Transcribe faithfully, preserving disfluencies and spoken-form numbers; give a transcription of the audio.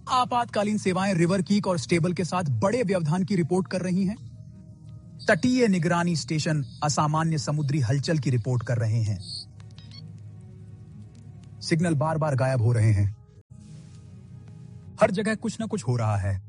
आपातकालीन सेवाएं river kick और स्टेबल के साथ बड़े व्यवधान की रिपोर्ट कर रही हैं। तटीय निगरानी स्टेशन असामान्य समुद्री हलचल की रिपोर्ट कर रहे हैं। सिग्नल बार बार गायब हो रहे हैं। हर जगह कुछ ना कुछ हो रहा है।